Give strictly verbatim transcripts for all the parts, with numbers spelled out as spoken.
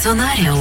Персонаріум.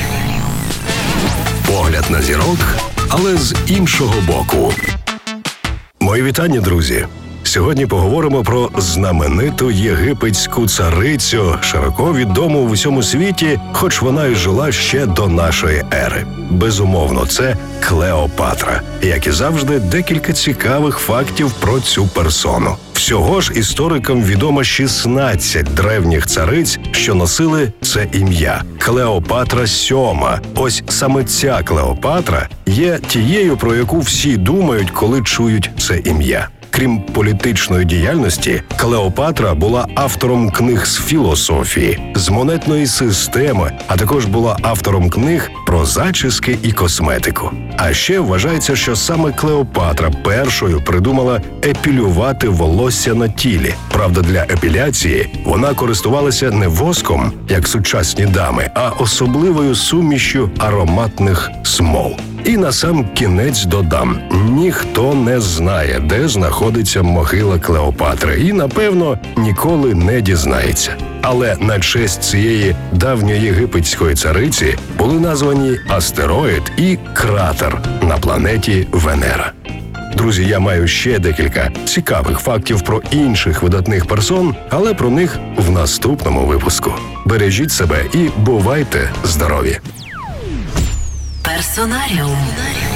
Погляд на зірок, але з іншого боку. Мої вітання, друзі! Сьогодні поговоримо про знамениту єгипетську царицю, широко відому в усьому світі, хоч вона й жила ще до нашої ери. Безумовно, це Клеопатра. Як і завжди, декілька цікавих фактів про цю персону. Всього ж історикам відомо шістнадцять древніх цариць, що носили це ім'я – Клеопатра сьома. Ось саме ця Клеопатра є тією, про яку всі думають, коли чують це ім'я. Крім політичної діяльності, Клеопатра була автором книг з філософії, з монетної системи, а також була автором книг про зачіски і косметику. А ще вважається, що саме Клеопатра першою придумала епілювати волосся на тілі. Правда, для епіляції вона користувалася не воском, як сучасні дами, а особливою сумішю ароматних смол. І на сам кінець додам, ніхто не знає, де знаходиться могила Клеопатри, і, напевно, ніколи не дізнається. Але на честь цієї давньої єгипетської цариці були названі астероїд і кратер на планеті Венера. Друзі, я маю ще декілька цікавих фактів про інших видатних персон, але про них в наступному випуску. Бережіть себе і бувайте здорові! Персонаріум.